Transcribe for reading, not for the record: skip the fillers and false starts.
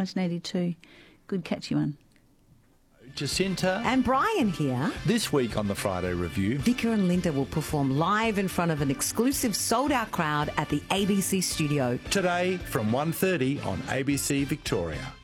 1982. Good catchy one. Jacinta. And Brian here. This week on the Friday Review, Vicar and Linda will perform live in front of an exclusive sold-out crowd at the ABC studio. today from 1:30 on ABC Victoria.